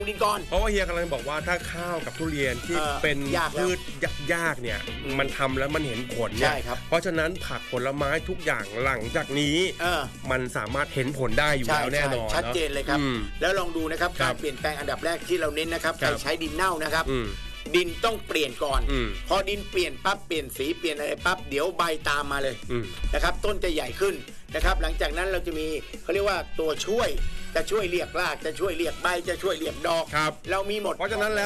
ดินก่อนเพราะว่าเฮียกำลังบอกว่าถ้าข้าวกับทุเรียนที่เป็นพืชยากๆเนี่ยมันทำแล้วมันเห็นผลเนี่ยเพราะฉะนั้นผักผลไม้ทุกอย่างหลังจากนี้มันสามารถเห็นผลได้อยู่แล้วแน่นอนชัดเจนเลยครับแล้วลองดูนะครับการเปลี่ยนแปลงอันดับแรกที่เราเน้นนะครับการใช้ดินเน่านะครับดินต้องเปลี่ยนก่อนพอดินเปลี่ยนปั๊บเปลี่ยนสีเปลี่ยนอะไรปั๊บเดี๋ยวใบตามมาเลยนะครับต้นจะใหญ่ขึ้นนะครับหลังจากนั้นเราจะมีเขาเรียกว่าตัวช่วยจะช่วยเรียกรากจะช่วยเรียกใบจะช่วยเรียกดอกเรามีหมดเพราะฉะนั้นแล้ว